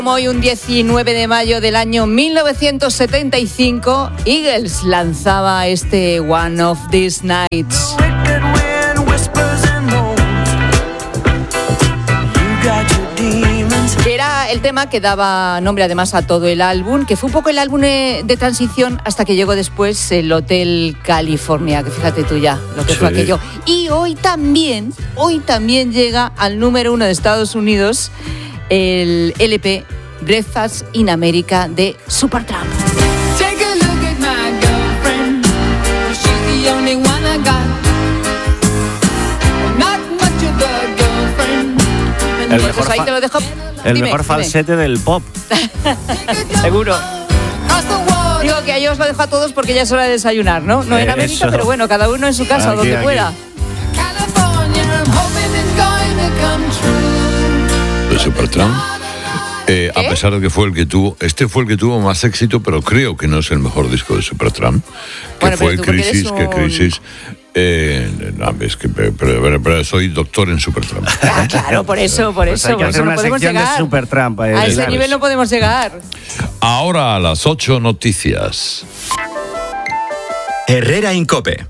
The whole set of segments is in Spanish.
Hoy, un 19 de mayo del año 1975, Eagles lanzaba este One of These Nights. Era el tema que daba nombre además a todo el álbum, que fue un poco el álbum de transición hasta que llegó después el Hotel California, que fíjate tú ya lo que fue aquello. Y hoy también llega al número 1 de Estados Unidos el LP Breakfast in America de Supertramp. Take a look at my girlfriend. She's the only one I got. Not much of a girlfriend. Ahí te lo dejo. Dime. Mejor falsete del pop. Seguro. Digo que a ellos lo dejo a todos porque ya es hora de desayunar, ¿no? No en América, pero bueno, cada uno en su casa, donde pueda. De Supertramp. A pesar de que fue el que tuvo, fue el que tuvo más éxito, pero creo que no es el mejor disco de Supertramp, que bueno, fue Crisis, pero soy doctor en Supertramp. Claro, por eso. Pues hay que hacer una sección de Supertramp. A ese nivel no podemos llegar. Ahora a las 8 noticias. Herrera Incope.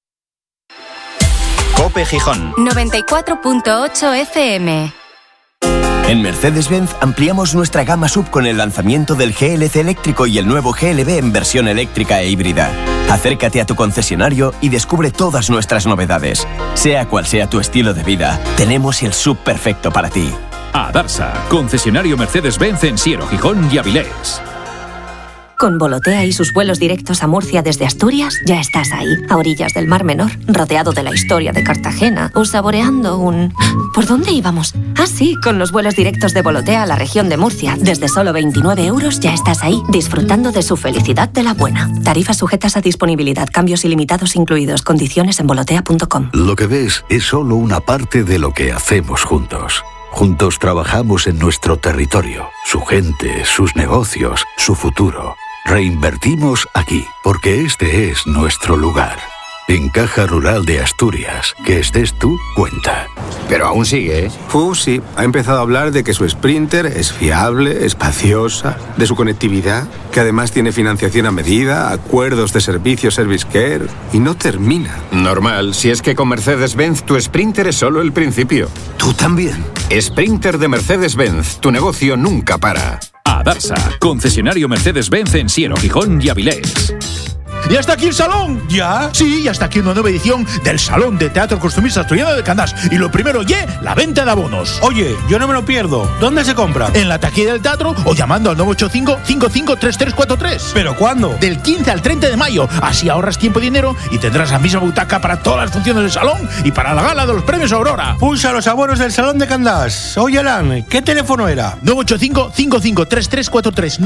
Cope Gijón. 94.8 FM. En Mercedes-Benz ampliamos nuestra gama SUV con el lanzamiento del GLC eléctrico y el nuevo GLB en versión eléctrica e híbrida. Acércate a tu concesionario y descubre todas nuestras novedades. Sea cual sea tu estilo de vida, tenemos el SUV perfecto para ti. Adarsa, concesionario Mercedes-Benz en Siero, Gijón y Avilés. Con Volotea y sus vuelos directos a Murcia desde Asturias, ya estás ahí, a orillas del Mar Menor, rodeado de la historia de Cartagena o saboreando un... ¿Por dónde íbamos? Ah, sí, con los vuelos directos de Volotea a la región de Murcia. Desde solo 29 € ya estás ahí, disfrutando de su felicidad de la buena. Tarifas sujetas a disponibilidad, cambios ilimitados incluidos, condiciones en volotea.com. Lo que ves es solo una parte de lo que hacemos juntos. Juntos trabajamos en nuestro territorio, su gente, sus negocios, su futuro. Reinvertimos aquí, porque este es nuestro lugar. En Caja Rural de Asturias, que estés tú, cuenta. Pero aún sigue, ¿eh? Sí. Ha empezado a hablar de que su Sprinter es fiable, espaciosa, de su conectividad, que además tiene financiación a medida, acuerdos de servicio Service Care, y no termina. Normal, si es que con Mercedes-Benz tu Sprinter es solo el principio. ¿Tú también? Sprinter de Mercedes-Benz, tu negocio nunca para. Adarsa, concesionario Mercedes-Benz en Siero, Gijón y Avilés. ¡Ya está aquí el salón! ¿Ya? Sí, ya está aquí una nueva edición del Salón de Teatro Costumista Asturiano de Candás. Y lo primero, la venta de abonos. Oye, yo no me lo pierdo. ¿Dónde se compra? En la taquilla del teatro o llamando al 985-553343. ¿Pero cuándo? Del 15 al 30 de mayo. Así ahorras tiempo y dinero y tendrás la misma butaca para todas las funciones del salón y para la gala de los premios Aurora. Pulsa los abonos del Salón de Candás. Oye, Alan, ¿qué teléfono era? 985-553343.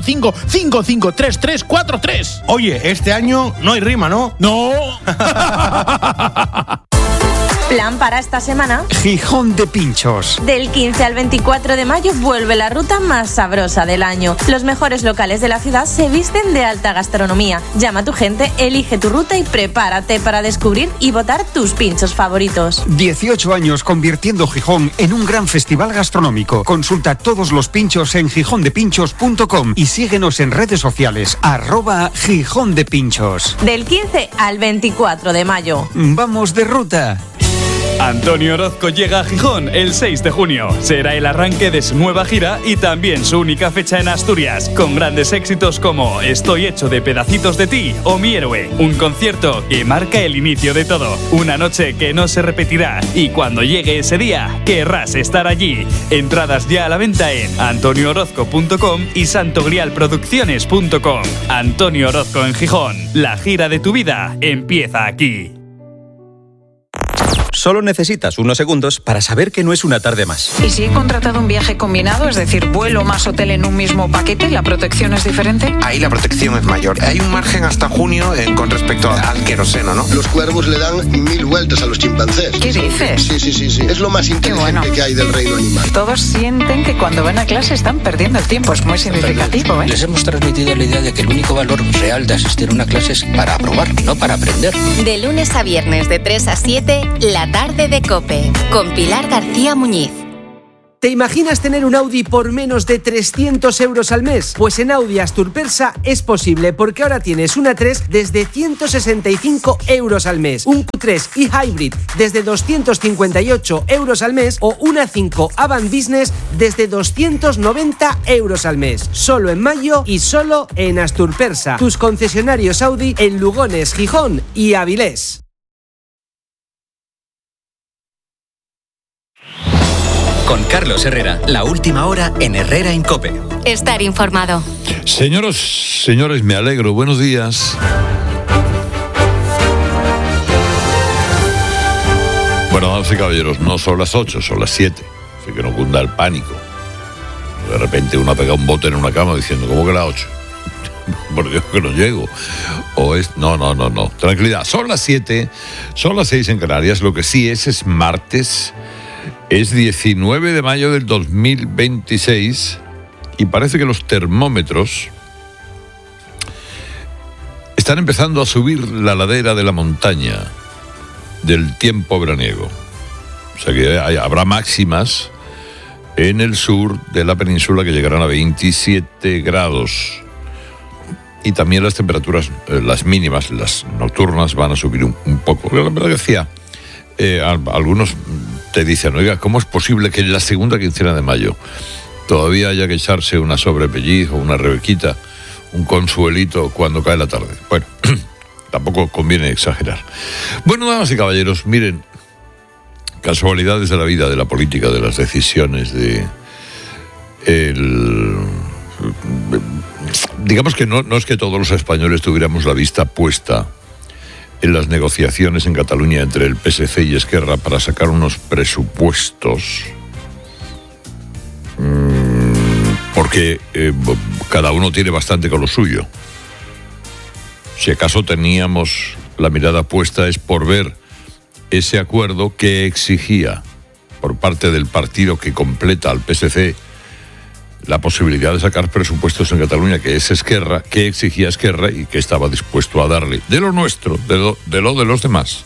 985-553343. Oye, este año no hay rima, ¿no? ¡No! Plan para esta semana: Gijón de Pinchos. Del 15 al 24 de mayo vuelve la ruta más sabrosa del año. Los mejores locales de la ciudad se visten de alta gastronomía. Llama a tu gente, elige tu ruta y prepárate para descubrir y votar tus pinchos favoritos. 18 años convirtiendo Gijón en un gran festival gastronómico. Consulta todos los pinchos en gijondepinchos.com y síguenos en redes sociales @Gijón de Pinchos. Del 15 al 24 de mayo. Vamos de ruta. Antonio Orozco llega a Gijón el 6 de junio. Será el arranque de su nueva gira y también su única fecha en Asturias, con grandes éxitos como Estoy hecho de pedacitos de ti o Mi héroe. Un concierto que marca el inicio de todo. Una noche que no se repetirá y cuando llegue ese día, querrás estar allí. Entradas ya a la venta en antonioorozco.com y santogrialproducciones.com. Antonio Orozco en Gijón. La gira de tu vida empieza aquí. Solo necesitas unos segundos para saber que no es una tarde más. ¿Y si he contratado un viaje combinado, es decir, vuelo más hotel en un mismo paquete, la protección es diferente? Ahí la protección es mayor. Hay un margen hasta junio con respecto al queroseno, ¿no? Los cuervos le dan 1000 vueltas a los chimpancés. ¿Qué dices? Sí. Es lo más inteligente que hay del reino animal. Todos sienten que cuando van a clase están perdiendo el tiempo. Es muy significativo, ¿eh? Les hemos transmitido la idea de que el único valor real de asistir a una clase es para aprobar, no para aprender. De lunes a viernes de 3 a 7, la tarde de COPE, con Pilar García Muñiz. ¿Te imaginas tener un Audi por menos de 300 euros al mes? Pues en Audi Asturpersa es posible, porque ahora tienes una 3 desde 165 euros al mes, un Q3 e-Hybrid desde 258 euros al mes o una 5 Avant Business desde 290 euros al mes. Solo en mayo y solo en Asturpersa, tus concesionarios Audi en Lugones, Gijón y Avilés. Con Carlos Herrera, la última hora en Herrera en COPE. Estar informado. Señores, me alegro. Buenos días. Bueno, damas y caballeros, no son las 8, son las 7. Así que no cunda el pánico. De repente uno ha pegado un bote en una cama diciendo, ¿cómo que las 8? Por Dios que no llego. No. Tranquilidad. Son las 7, son las 6 en Canarias. Lo que sí es martes. Es 19 de mayo del 2026 y parece que los termómetros están empezando a subir la ladera de la montaña del tiempo veraniego. O sea que habrá máximas en el sur de la península que llegarán a 27 grados. Y también las temperaturas, las mínimas, las nocturnas, van a subir un poco. La verdad que decía, algunos te dicen, oiga, ¿cómo es posible que en la segunda quincena de mayo todavía haya que echarse una sobrepelliz o una rebequita, un consuelito cuando cae la tarde? Bueno, tampoco conviene exagerar. Bueno, damas y caballeros, miren, casualidades de la vida, de la política, de las decisiones, digamos que no es que todos los españoles tuviéramos la vista puesta en las negociaciones en Cataluña entre el PSC y Esquerra para sacar unos presupuestos, porque cada uno tiene bastante con lo suyo. Si acaso teníamos la mirada puesta es por ver ese acuerdo que exigía por parte del partido que completa al PSC la posibilidad de sacar presupuestos en Cataluña, que es Esquerra, que exigía Esquerra y que estaba dispuesto a darle de lo nuestro, de los demás.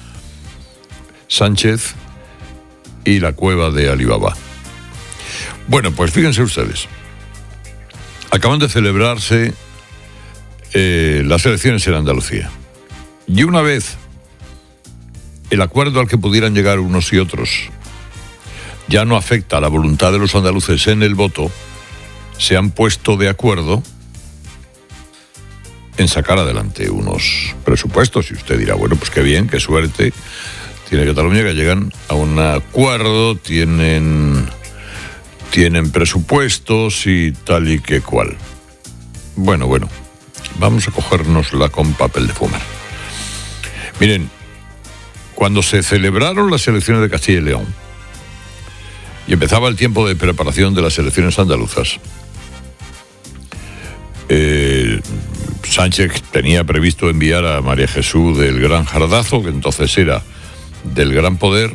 Sánchez y la cueva de Alibaba. Bueno, pues fíjense ustedes. Acaban de celebrarse las elecciones en Andalucía. Y una vez el acuerdo al que pudieran llegar unos y otros ya no afecta a la voluntad de los andaluces en el voto, se han puesto de acuerdo en sacar adelante unos presupuestos. Y usted dirá, bueno, pues qué bien, qué suerte tiene Cataluña, que llegan a un acuerdo, tienen presupuestos y tal y que cual. Bueno, vamos a cogérnosla con papel de fumar. Miren, cuando se celebraron las elecciones de Castilla y León y empezaba el tiempo de preparación de las elecciones andaluzas, Sánchez tenía previsto enviar a María Jesús del Gran Jardazo, que entonces era del Gran Poder,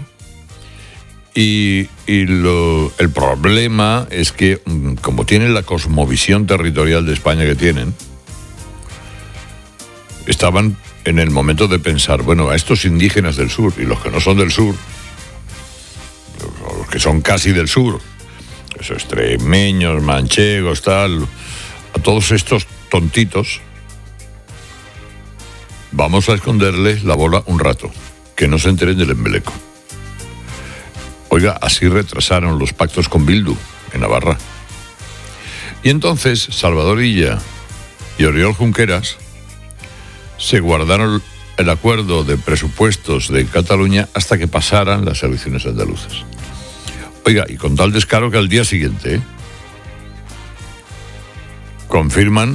y el problema es que, como tienen la cosmovisión territorial de España que tienen, estaban en el momento de pensar, bueno, a estos indígenas del sur y los que no son del sur, los que son casi del sur, esos extremeños, manchegos, tal, a todos estos tontitos, vamos a esconderles la bola un rato, que no se enteren del embeleco. Oiga, así retrasaron los pactos con Bildu en Navarra. Y entonces Salvador Illa y Oriol Junqueras se guardaron el acuerdo de presupuestos de Cataluña hasta que pasaran las elecciones andaluzas. Oiga, y con tal descaro que al día siguiente confirman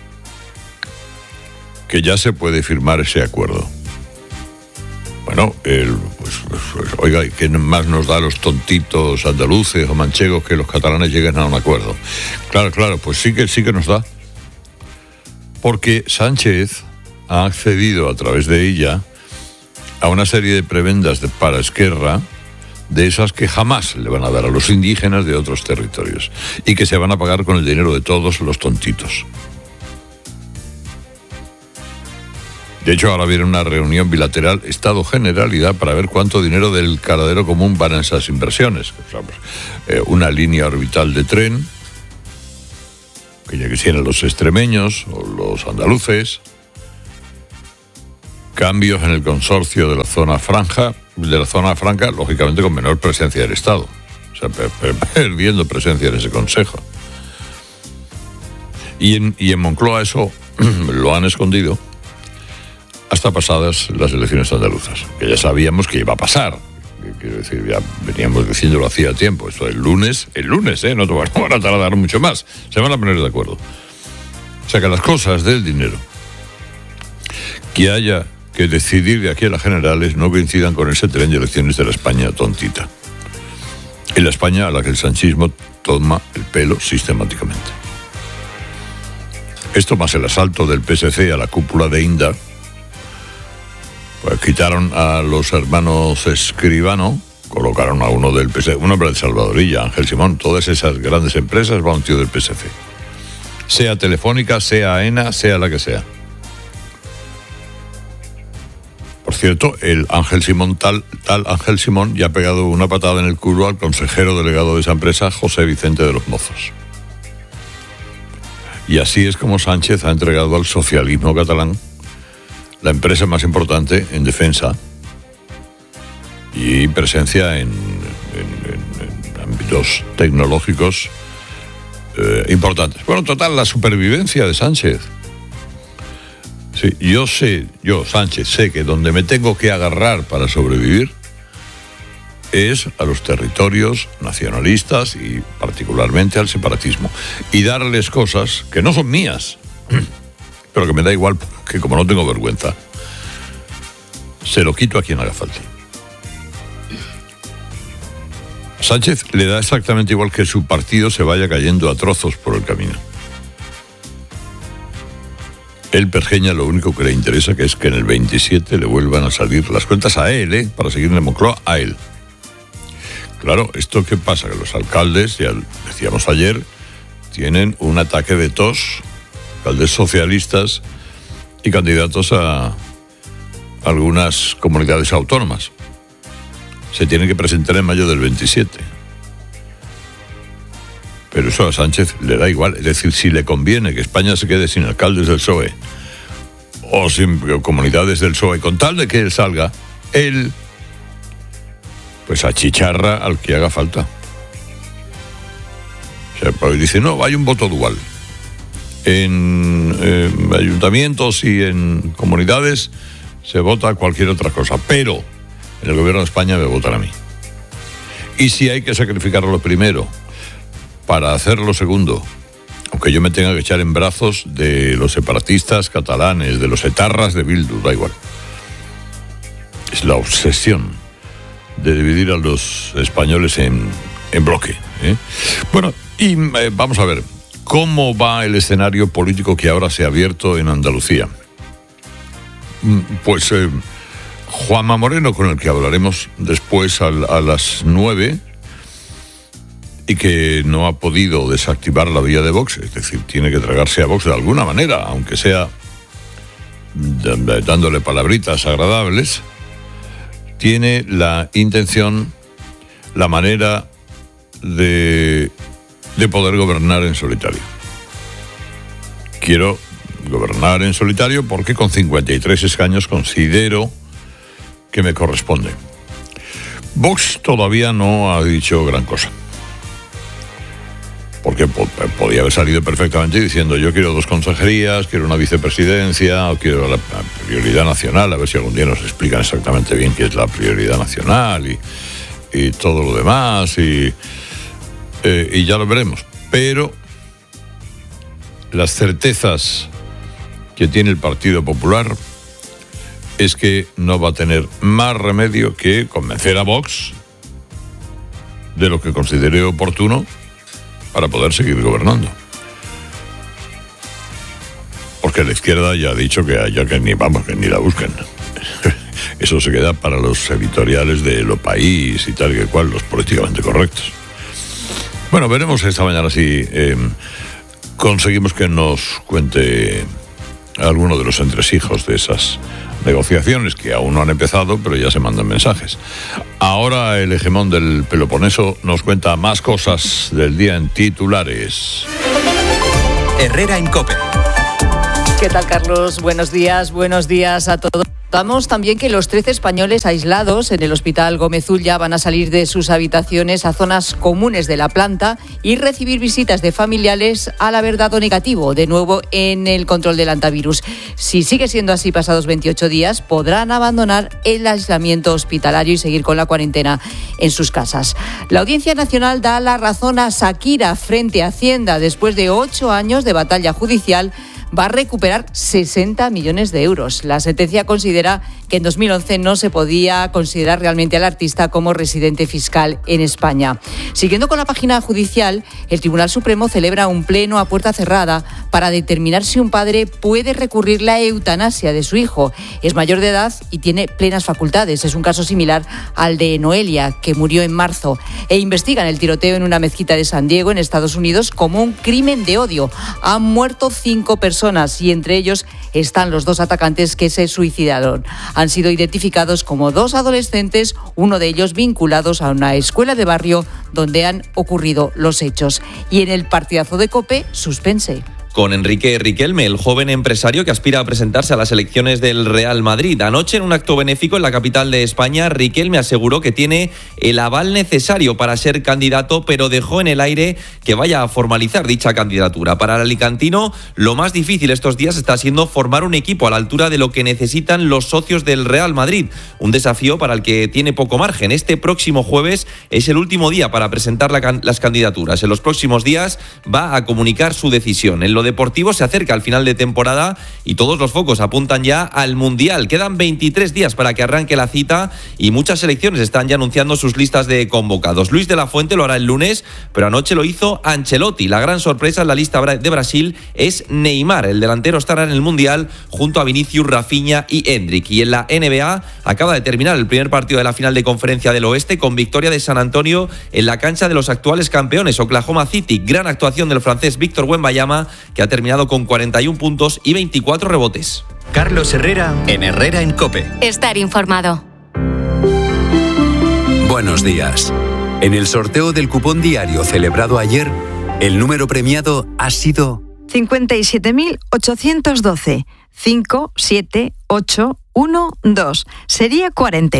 que ya se puede firmar ese acuerdo. Bueno, oiga, ¿qué más nos da a los tontitos andaluces o manchegos que los catalanes lleguen a un acuerdo? Claro, pues sí que nos da. Porque Sánchez ha accedido a través de ella a una serie de prebendas para Esquerra, de esas que jamás le van a dar a los indígenas de otros territorios y que se van a pagar con el dinero de todos los tontitos. De hecho, ahora viene una reunión bilateral Estado-Generalidad para ver cuánto dinero del caladero común van a esas inversiones. O sea, pues, una línea orbital de tren, que ya quisieran los extremeños o los andaluces, cambios en el consorcio de la zona franca, lógicamente con menor presencia del Estado. O sea, perdiendo presencia en ese consejo. Y en Moncloa eso lo han escondido hasta pasadas las elecciones andaluzas, que ya sabíamos que iba a pasar. Quiero decir, ya veníamos diciéndolo hacía tiempo. Esto el lunes, no van a tardar mucho más. Se van a poner de acuerdo. O sea que las cosas del dinero que haya que decidir de aquí a las generales no coincidan con ese tren de elecciones de la España tontita. Y la España a la que el sanchismo toma el pelo sistemáticamente. Esto más el asalto del PSC a la cúpula de Indar, pues quitaron a los hermanos Escribano, colocaron a uno del PSC, un hombre de Salvadorilla, Ángel Simón. Todas esas grandes empresas van a un tío del PSC. Sea Telefónica, sea AENA, sea la que sea. Por cierto, el Ángel Simón, tal Ángel Simón, ya ha pegado una patada en el culo al consejero delegado de esa empresa, José Vicente de los Mozos. Y así es como Sánchez ha entregado al socialismo catalán la empresa más importante en defensa y presencia en ámbitos tecnológicos importantes. Bueno, total, la supervivencia de Sánchez. Sí, yo, Sánchez, sé que donde me tengo que agarrar para sobrevivir es a los territorios nacionalistas y particularmente al separatismo. Y darles cosas que no son mías, pero que me da igual, que como no tengo vergüenza, se lo quito a quien haga falta. Sánchez le da exactamente igual que su partido se vaya cayendo a trozos por el camino. Él pergeña lo único que le interesa, que es que en el 27 le vuelvan a salir las cuentas a él, para seguir en Moncloa, a él. Claro, ¿esto qué pasa? Que los alcaldes, ya decíamos ayer, tienen un ataque de tos, alcaldes socialistas y candidatos a algunas comunidades autónomas. Se tienen que presentar en mayo del 27. Pero eso a Sánchez le da igual. Es decir, si le conviene que España se quede sin alcaldes del PSOE o sin comunidades del PSOE, con tal de que él salga, él pues achicharra al que haga falta. O sea, pues dice, no, hay un voto dual. En ayuntamientos y en comunidades se vota cualquier otra cosa, pero en el gobierno de España me votan a mí. Y si hay que sacrificar lo primero para hacer lo segundo, aunque yo me tenga que echar en brazos de los separatistas catalanes, de los etarras de Bildu, da igual. Es la obsesión de dividir a los españoles en bloque. Bueno, y vamos a ver cómo va el escenario político que ahora se ha abierto en Andalucía. Pues Juanma Moreno, con el que hablaremos después a las 9, y que no ha podido desactivar la vía de Vox, es decir, tiene que tragarse a Vox de alguna manera, aunque sea dándole palabritas agradables, tiene la intención, la manera de poder gobernar en solitario. Quiero gobernar en solitario porque con 53 escaños considero que me corresponde. Vox todavía no ha dicho gran cosa, porque podía haber salido perfectamente diciendo yo quiero 2 consejerías, quiero una vicepresidencia, o quiero la prioridad nacional, a ver si algún día nos explican exactamente bien qué es la prioridad nacional y todo lo demás, y ya lo veremos. Pero las certezas que tiene el Partido Popular es que no va a tener más remedio que convencer a Vox de lo que considere oportuno para poder seguir gobernando. Porque la izquierda ya ha dicho que ni la busquen. Eso se queda para los editoriales de Lo País y tal que cual, los políticamente correctos. Bueno, veremos esta mañana si conseguimos que nos cuente algunos de los entresijos de esas negociaciones que aún no han empezado, pero ya se mandan mensajes. Ahora el hegemón del Peloponeso nos cuenta más cosas del día en titulares. Herrera en COPE. ¿Qué tal, Carlos? Buenos días a todos. Contamos también que los 13 españoles aislados en el Hospital Gómez Ulla van a salir de sus habitaciones a zonas comunes de la planta y recibir visitas de familiares al haber dado negativo, de nuevo en el control del antivirus. Si sigue siendo así pasados 28 días, podrán abandonar el aislamiento hospitalario y seguir con la cuarentena en sus casas. La Audiencia Nacional da la razón a Shakira frente a Hacienda. Después de 8 años de batalla judicial, va a recuperar 60 millones de euros. La sentencia considera que en 2011 no se podía considerar realmente al artista como residente fiscal en España. Siguiendo con la página judicial, el Tribunal Supremo celebra un pleno a puerta cerrada para determinar si un padre puede recurrir la eutanasia de su hijo. Es mayor de edad y tiene plenas facultades. Es un caso similar al de Noelia, que murió en marzo. Investigan el tiroteo en una mezquita de San Diego, en Estados Unidos, como un crimen de odio. Han muerto 5 personas y entre ellos están los 2 atacantes que se suicidaron. Han sido identificados como 2 adolescentes, uno de ellos vinculados a una escuela de barrio donde han ocurrido los hechos. Y en el partidazo de COPE, suspense. Con Enrique Riquelme, el joven empresario que aspira a presentarse a las elecciones del Real Madrid. Anoche, en un acto benéfico en la capital de España, Riquelme aseguró que tiene el aval necesario para ser candidato, pero dejó en el aire que vaya a formalizar dicha candidatura. Para el alicantino, lo más difícil estos días está siendo formar un equipo a la altura de lo que necesitan los socios del Real Madrid. Un desafío para el que tiene poco margen. Este próximo jueves es el último día para presentar las candidaturas. En los próximos días va a comunicar su decisión. En lo deportivo se acerca al final de temporada y todos los focos apuntan ya al Mundial. Quedan 23 días para que arranque la cita y muchas selecciones están ya anunciando sus listas de convocados. Luis de la Fuente lo hará el lunes, pero anoche lo hizo Ancelotti. La gran sorpresa en la lista de Brasil es Neymar. El delantero estará en el Mundial junto a Vinicius, Rafinha y Endrick. Y en la NBA acaba de terminar el primer partido de la final de Conferencia del Oeste con victoria de San Antonio en la cancha de los actuales campeones, Oklahoma City. Gran actuación del francés Víctor Wembanyama, que ha terminado con 41 puntos y 24 rebotes. Carlos Herrera en Herrera en COPE. Estar informado. Buenos días. En el sorteo del cupón diario celebrado ayer, el número premiado ha sido 57.812 57812. Sería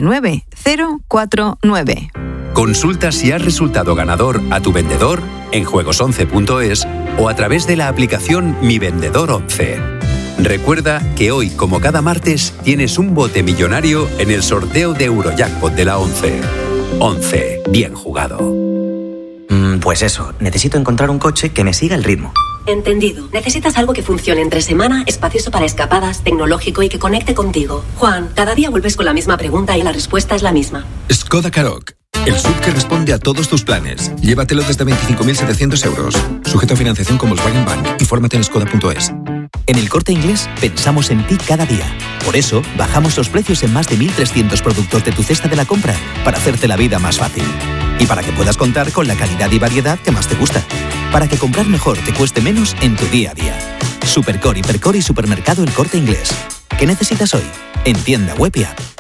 49049. Consulta si has resultado ganador a tu vendedor en juegos11.es o a través de la aplicación Mi Vendedor 11. Recuerda que hoy, como cada martes, tienes un bote millonario en el sorteo de Eurojackpot de la 11. 11. Bien jugado. Pues eso, necesito encontrar un coche que me siga el ritmo. Entendido. Necesitas algo que funcione entre semana, espacioso para escapadas, tecnológico y que conecte contigo. Juan, cada día vuelves con la misma pregunta y la respuesta es la misma. Skoda Karoq. El SUV que responde a todos tus planes. Llévatelo desde 25.700 euros. Sujeto a financiación con Volkswagen Bank. Infórmate en skoda.es. En El Corte Inglés pensamos en ti cada día. Por eso, bajamos los precios en más de 1.300 productos de tu cesta de la compra para hacerte la vida más fácil. Y para que puedas contar con la calidad y variedad que más te gusta. Para que comprar mejor te cueste menos en tu día a día. Supercore, Hipercore y Supermercado El Corte Inglés. ¿Qué necesitas hoy? En tienda web y app.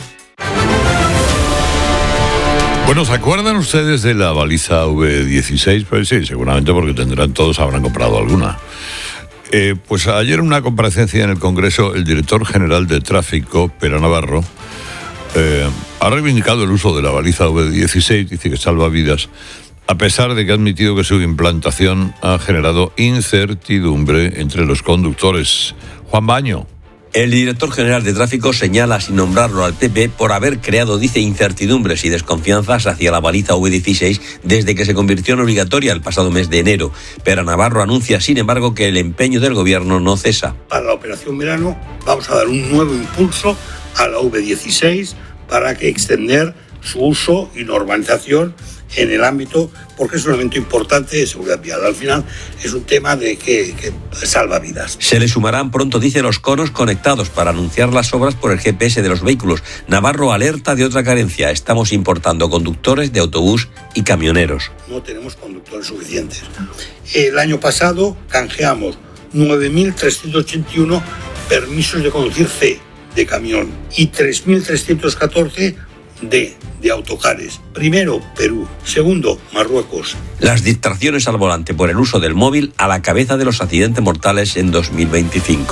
Bueno, ¿se acuerdan ustedes de la baliza V16? Pues sí, seguramente porque todos habrán comprado alguna. Pues ayer en una comparecencia en el Congreso, el director general de Tráfico, Pera Navarro, ha reivindicado el uso de la baliza V16, dice que salva vidas, a pesar de que ha admitido que su implantación ha generado incertidumbre entre los conductores. Juan Baño. El director general de Tráfico señala, sin nombrarlo al PP, por haber creado, dice, incertidumbres y desconfianzas hacia la baliza V16 desde que se convirtió en obligatoria el pasado mes de enero. Pera Navarro anuncia, sin embargo, que el empeño del gobierno no cesa. Para la operación verano vamos a dar un nuevo impulso a la V16 para que extender su uso y normalización en el ámbito, porque es un elemento importante de seguridad vial. Al final es un tema de que salva vidas. Se le sumarán pronto, dice, los conos conectados para anunciar las obras por el GPS de los vehículos. Navarro alerta de otra carencia. Estamos importando conductores de autobús y camioneros. No tenemos conductores suficientes. El año pasado canjeamos 9.381 permisos de conducir C, de camión, y 3.314 de autocares. Primero, Perú. Segundo, Marruecos. Las distracciones al volante por el uso del móvil a la cabeza de los accidentes mortales en 2025.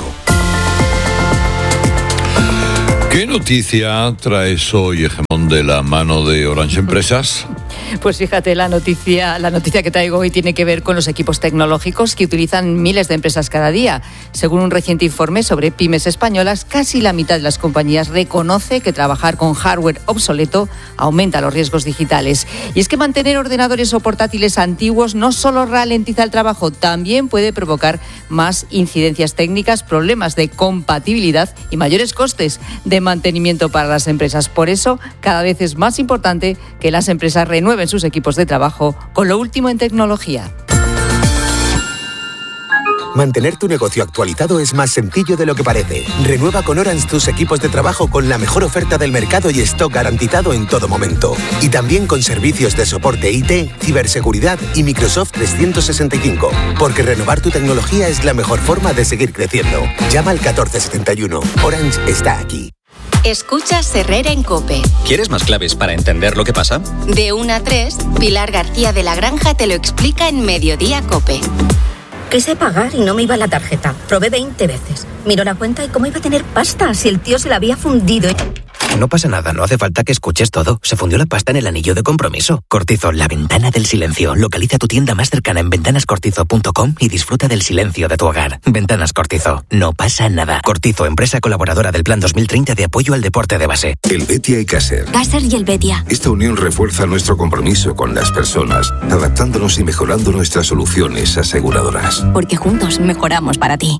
¿Qué noticia traes hoy, Hegemón, de la mano de Orange Empresas? Pues fíjate, la noticia que traigo hoy tiene que ver con los equipos tecnológicos que utilizan miles de empresas cada día. Según un reciente informe sobre pymes españolas, casi la mitad de las compañías reconoce que trabajar con hardware obsoleto aumenta los riesgos digitales. Y es que mantener ordenadores o portátiles antiguos no solo ralentiza el trabajo, también puede provocar más incidencias técnicas, problemas de compatibilidad y mayores costes de mantenimiento para las empresas. Por eso, cada vez es más importante que las empresas renueven sus equipos de trabajo con lo último en tecnología. Mantener tu negocio actualizado es más sencillo de lo que parece. Renueva con Orange tus equipos de trabajo con la mejor oferta del mercado y stock garantizado en todo momento. Y también con servicios de soporte IT, ciberseguridad y Microsoft 365. Porque renovar tu tecnología es la mejor forma de seguir creciendo. Llama al 1471. Orange está aquí. Escuchas Herrera en COPE. ¿Quieres más claves para entender lo que pasa? De 1 a 3, Pilar García de la Granja te lo explica en Mediodía COPE. Quise pagar y no me iba la tarjeta. Probé 20 veces. Miro la cuenta y ¿cómo iba a tener pasta si el tío se la había fundido? No pasa nada, no hace falta que escuches todo. Se fundió la pasta en el anillo de compromiso. Cortizo, la ventana del silencio. Localiza tu tienda más cercana en ventanascortizo.com y disfruta del silencio de tu hogar. Ventanas Cortizo. No pasa nada. Cortizo, empresa colaboradora del Plan 2030 de apoyo al deporte de base. El Betia y Caser. Caser y el Betia. Esta unión refuerza nuestro compromiso con las personas, adaptándonos y mejorando nuestras soluciones aseguradoras. Porque juntos mejoramos para ti.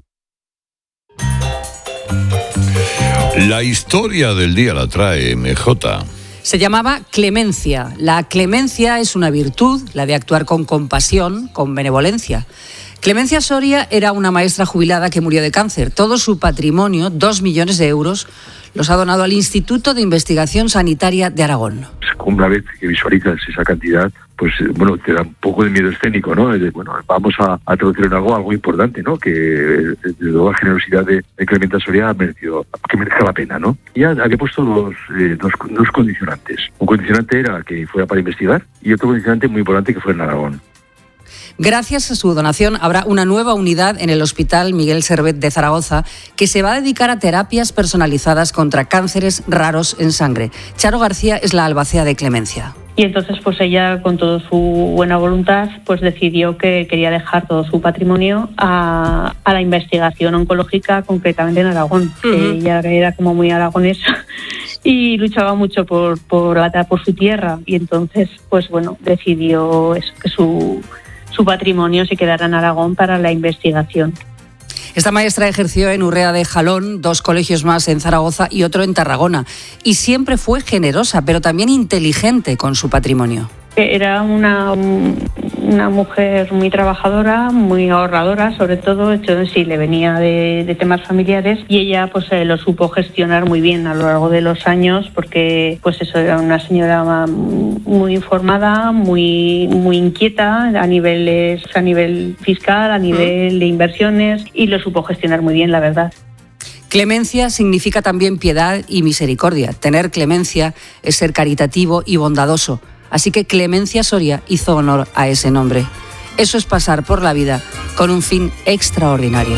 La historia del día la trae MJ. Se llamaba clemencia. La clemencia es una virtud, la de actuar con compasión, con benevolencia. Clemencia Soria era una maestra jubilada que murió de cáncer. Todo su patrimonio, 2 millones de euros, los ha donado al Instituto de Investigación Sanitaria de Aragón. Una vez que visualizas esa cantidad, pues bueno, te da un poco de miedo escénico, ¿no? Bueno, vamos a traducir en algo importante, ¿no? Que desde luego la generosidad de Clemencia Soria que merezca la pena, ¿no? Y ya había puesto dos condicionantes. Un condicionante era que fuera para investigar y otro condicionante muy importante que fuera en Aragón. Gracias a su donación habrá una nueva unidad en el Hospital Miguel Servet de Zaragoza que se va a dedicar a terapias personalizadas contra cánceres raros en sangre. Charo García es la albacea de Clemencia. Y entonces pues ella, con toda su buena voluntad, pues decidió que quería dejar todo su patrimonio a la investigación oncológica, concretamente en Aragón. Ella era como muy aragonesa y luchaba mucho por su tierra, y entonces pues bueno, decidió eso, que su patrimonio se quedara en Aragón para la investigación. Esta maestra ejerció en Urrea de Jalón, 2 colegios más en Zaragoza y otro en Tarragona. Y siempre fue generosa, pero también inteligente con su patrimonio. Era una mujer muy trabajadora, muy ahorradora, sobre todo. Sí, le venía de temas familiares, y ella pues lo supo gestionar muy bien a lo largo de los años, porque pues eso, era una señora muy informada, muy inquieta a nivel fiscal, a nivel de inversiones, y lo supo gestionar muy bien, la verdad. Clemencia significa también piedad y misericordia. Tener clemencia es ser caritativo y bondadoso. Así que Clemencia Soria hizo honor a ese nombre. Eso es pasar por la vida con un fin extraordinario.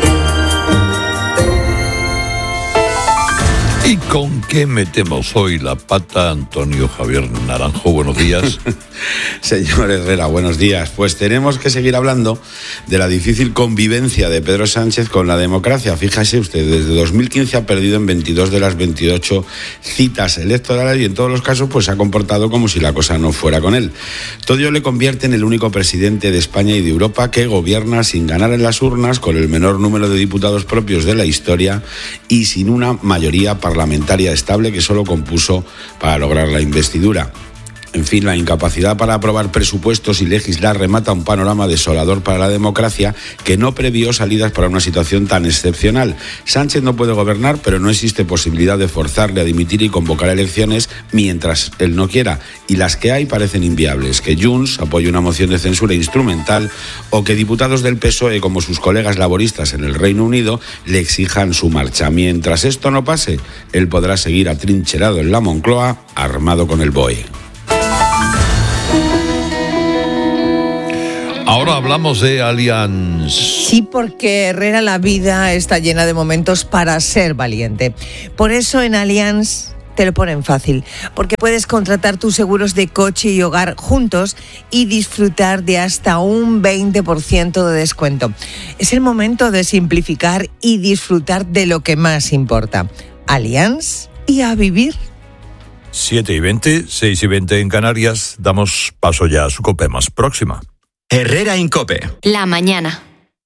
¿Y con qué metemos hoy la pata, Antonio Javier Naranjo? Buenos días. Señor Herrera, buenos días. Pues tenemos que seguir hablando de la difícil convivencia de Pedro Sánchez con la democracia. Fíjese usted, desde 2015 ha perdido en 22 de las 28 citas electorales, y en todos los casos pues se ha comportado como si la cosa no fuera con él. Todo ello le convierte en el único presidente de España y de Europa que gobierna sin ganar en las urnas, con el menor número de diputados propios de la historia y sin una mayoría parlamentaria estable que solo compuso para lograr la investidura. En fin, la incapacidad para aprobar presupuestos y legislar remata un panorama desolador para la democracia que no previó salidas para una situación tan excepcional. Sánchez no puede gobernar, pero no existe posibilidad de forzarle a dimitir y convocar elecciones mientras él no quiera. Y las que hay parecen inviables. Que Junts apoye una moción de censura instrumental o que diputados del PSOE, como sus colegas laboristas en el Reino Unido, le exijan su marcha. Mientras esto no pase, él podrá seguir atrincherado en la Moncloa, armado con el BOE. Ahora hablamos de Allianz. Sí, porque Herrera, la vida está llena de momentos para ser valiente. Por eso en Allianz te lo ponen fácil, porque puedes contratar tus seguros de coche y hogar juntos y disfrutar de hasta un 20% de descuento. Es el momento de simplificar y disfrutar de lo que más importa. Allianz y a vivir. 7:20, 6:20 en Canarias. Damos paso ya a su COPE más próxima. Herrera en COPE. La mañana.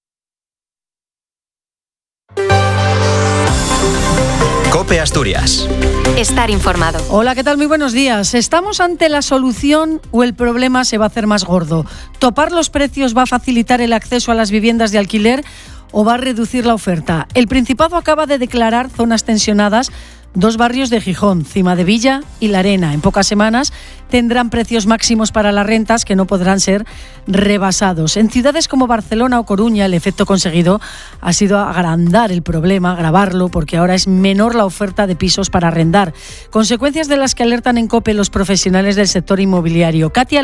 COPE Asturias. Estar informado. Hola, ¿qué tal? Muy buenos días. ¿Estamos ante la solución o el problema se va a hacer más gordo? ¿Topar los precios va a facilitar el acceso a las viviendas de alquiler o va a reducir la oferta? El Principado acaba de declarar zonas tensionadas 2 barrios de Gijón, Cimadevilla y La Arena. En pocas semanas tendrán precios máximos para las rentas que no podrán ser rebasados. En ciudades como Barcelona o Coruña, el efecto conseguido ha sido agrandar el problema, agravarlo, porque ahora es menor la oferta de pisos para arrendar. Consecuencias de las que alertan en COPE los profesionales del sector inmobiliario. Katia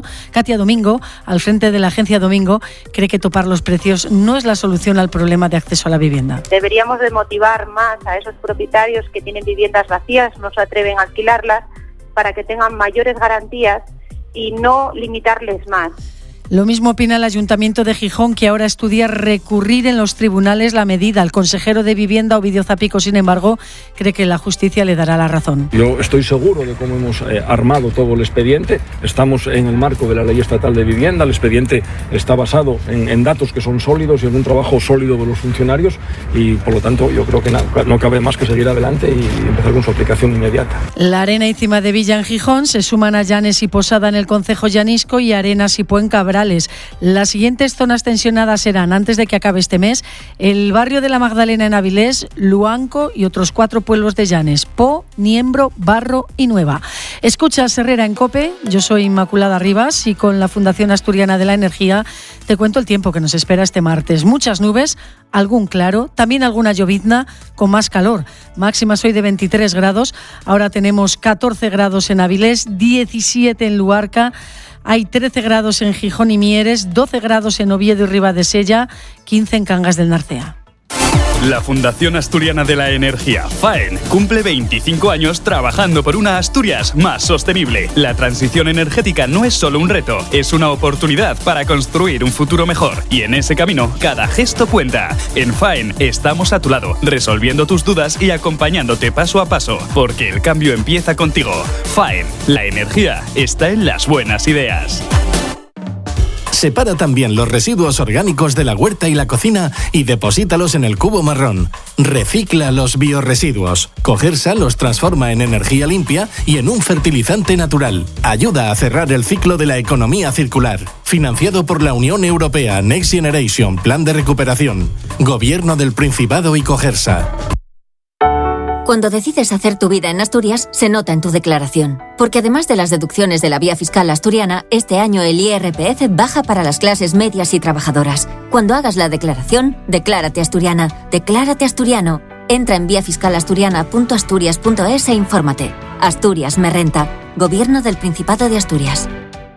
Domingo, al frente de la agencia Domingo, cree que topar los precios no es la solución al problema de acceso a la vivienda. Deberíamos de motivar más a esos propietarios que tienen viviendas vacías, no se atreven a alquilarlas, para que tengan mayores garantías y no limitarles más. Lo mismo opina el Ayuntamiento de Gijón, que ahora estudia recurrir en los tribunales la medida. El consejero de Vivienda, Ovidio Zapico, sin embargo, cree que la justicia le dará la razón. Yo estoy seguro de cómo hemos armado todo el expediente. Estamos en el marco de la Ley Estatal de Vivienda. El expediente está basado en datos que son sólidos y en un trabajo sólido de los funcionarios y, por lo tanto, yo creo que no cabe más que seguir adelante y empezar con su aplicación inmediata. La Arena y Cimadevilla en Gijón se suman a Llanes y Posada en el concejo llanisco y Arenas y Puencabrales. Las siguientes zonas tensionadas serán, antes de que acabe este mes, el barrio de la Magdalena en Avilés, Luanco y otros 4 pueblos de Llanes: Po, Niembro, Barro y Nueva. Escuchas Herrera en COPE, yo soy Inmaculada Rivas y con la Fundación Asturiana de la Energía te cuento el tiempo que nos espera este martes. Muchas nubes, algún claro, también alguna llovizna con más calor. Máximas hoy de 23 grados, ahora tenemos 14 grados en Avilés, 17 en Luarca. Hay 13 grados en Gijón y Mieres, 12 grados en Oviedo y Ribadesella, 15 en Cangas del Narcea. La Fundación Asturiana de la Energía, FAEN, cumple 25 años trabajando por una Asturias más sostenible. La transición energética no es solo un reto, es una oportunidad para construir un futuro mejor. Y en ese camino, cada gesto cuenta. En FAEN estamos a tu lado, resolviendo tus dudas y acompañándote paso a paso, porque el cambio empieza contigo. FAEN, la energía está en las buenas ideas. Separa también los residuos orgánicos de la huerta y la cocina y deposítalos en el cubo marrón. Recicla los biorresiduos. Cogersa los transforma en energía limpia y en un fertilizante natural. Ayuda a cerrar el ciclo de la economía circular. Financiado por la Unión Europea Next Generation Plan de Recuperación. Gobierno del Principado y Cogersa. Cuando decides hacer tu vida en Asturias, se nota en tu declaración. Porque además de las deducciones de la Vía Fiscal Asturiana, este año el IRPF baja para las clases medias y trabajadoras. Cuando hagas la declaración, declárate asturiana, declárate asturiano. Entra en viafiscalasturiana.asturias.es e infórmate. Asturias me renta. Gobierno del Principado de Asturias.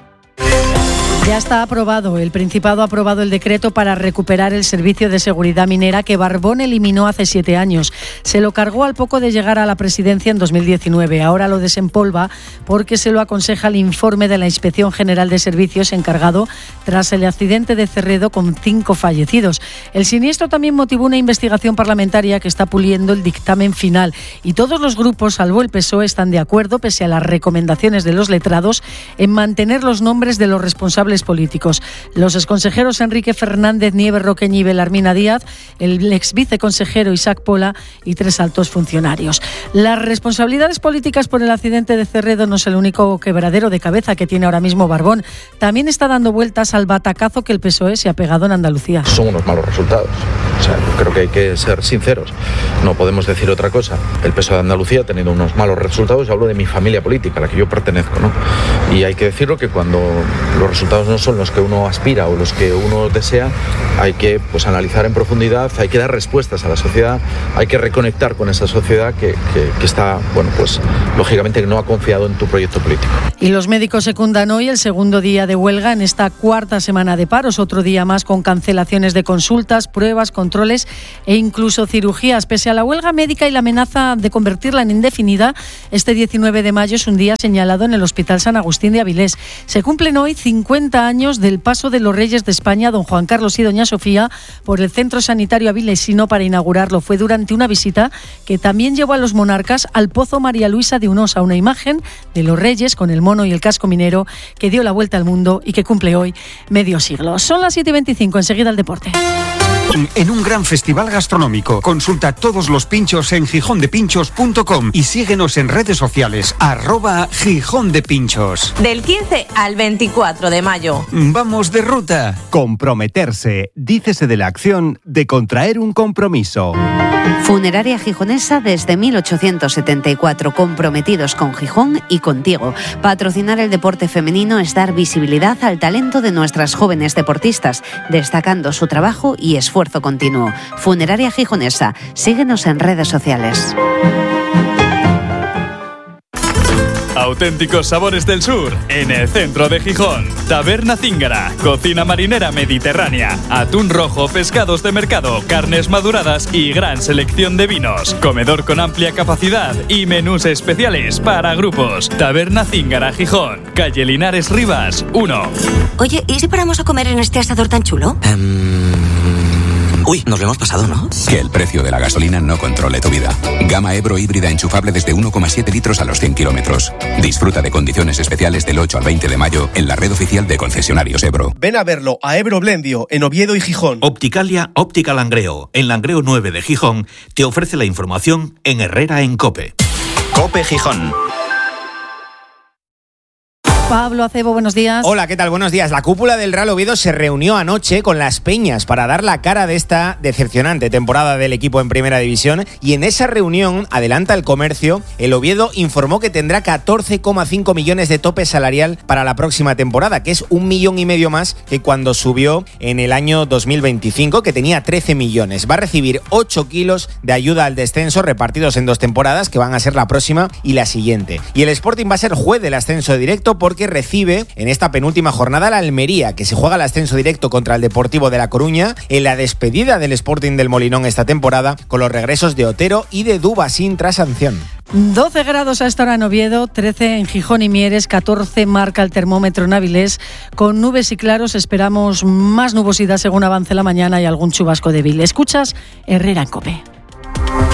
Ya está aprobado. El Principado ha aprobado el decreto para recuperar el servicio de seguridad minera que Barbón eliminó hace 7 años. Se lo cargó al poco de llegar a la presidencia en 2019. Ahora lo desempolva porque se lo aconseja el informe de la Inspección General de Servicios encargado tras el accidente de Cerredo con 5 fallecidos. El siniestro también motivó una investigación parlamentaria que está puliendo el dictamen final. Y todos los grupos, salvo el PSOE, están de acuerdo, pese a las recomendaciones de los letrados, en mantener los nombres de los responsables responsables políticos. Los exconsejeros Enrique Fernández, Nieves Roqueñi y Belarmina Díaz, el exviceconsejero Isaac Pola y 3 altos funcionarios. Las responsabilidades políticas por el accidente de Cerredo no es el único quebradero de cabeza que tiene ahora mismo Barbón. También está dando vueltas al batacazo que el PSOE se ha pegado en Andalucía. Son unos malos resultados. O sea, creo que hay que ser sinceros. No podemos decir otra cosa. El PSOE de Andalucía ha tenido unos malos resultados. Hablo de mi familia política, a la que yo pertenezco, ¿no? Y hay que decirlo que cuando los resultados no son los que uno aspira o los que uno desea, hay que analizar en profundidad, hay que dar respuestas a la sociedad, hay que reconectar con esa sociedad que está, lógicamente que no ha confiado en tu proyecto político. Y los médicos secundan hoy el segundo día de huelga en esta cuarta semana de paros, otro día más con cancelaciones de consultas, pruebas, controles e incluso cirugías. Pese a la huelga médica y la amenaza de convertirla en indefinida, este 19 de mayo es un día señalado en el Hospital San Agustín de Avilés. Se cumplen hoy 50 años del paso de los Reyes de España, don Juan Carlos y doña Sofía, por el Centro Sanitario Avilesino para inaugurarlo. Fue durante una visita que también llevó a los monarcas al Pozo María Luisa de Unosa, una imagen de los Reyes con el mono y el casco minero que dio la vuelta al mundo y que cumple hoy medio siglo. Son las 7:25, enseguida el deporte. En un gran festival gastronómico. Consulta todos los pinchos en gijondepinchos.com y síguenos en redes sociales @gijondepinchos. Del 15 al 24 de mayo. Vamos de ruta. Comprometerse. Dícese de la acción de contraer un compromiso. Funeraria Gijonesa desde 1874, comprometidos con Gijón y contigo. Patrocinar el deporte femenino es dar visibilidad al talento de nuestras jóvenes deportistas, destacando su trabajo y esfuerzo continuo. Funeraria Gijonesa, síguenos en redes sociales. Auténticos sabores del sur, en el centro de Gijón. Taberna Zíngara, cocina marinera mediterránea, atún rojo, pescados de mercado, carnes maduradas y gran selección de vinos. Comedor con amplia capacidad y menús especiales para grupos. Taberna Zíngara, Gijón, calle Linares Rivas, 1. Oye, ¿y si paramos a comer en este asador tan chulo? Uy, nos lo hemos pasado, ¿no? Que el precio de la gasolina no controle tu vida. Gama Ebro híbrida enchufable desde 1,7 litros a los 100 kilómetros. Disfruta de condiciones especiales del 8 al 20 de mayo en la red oficial de concesionarios Ebro. Ven a verlo a Ebro Blendio, en Oviedo y Gijón. Opticalia Óptica Langreo, en Langreo 9 de Gijón, te ofrece la información en Herrera en COPE. COPE Gijón. Pablo Acebo, buenos días. Hola, ¿qué tal? Buenos días. La cúpula del Real Oviedo se reunió anoche con las Peñas para dar la cara de esta decepcionante temporada del equipo en Primera División, y en esa reunión, adelanta el comercio, el Oviedo informó que tendrá 14,5 millones de tope salarial para la próxima temporada, que es 1,5 millones más que cuando subió en el año 2025, que tenía 13 millones. Va a recibir 8 kilos de ayuda al descenso repartidos en 2 temporadas, que van a ser la próxima y la siguiente. Y el Sporting va a ser juez del ascenso directo porque recibe en esta penúltima jornada la Almería, que se juega el ascenso directo contra el Deportivo de La Coruña, en la despedida del Sporting del Molinón esta temporada, con los regresos de Otero y de Dubasín tras sanción. 12 grados a esta hora en Oviedo, 13 en Gijón y Mieres, 14 marca el termómetro en Avilés. Con nubes y claros esperamos más nubosidad según avance la mañana y algún chubasco débil. Escuchas Herrera en COPE.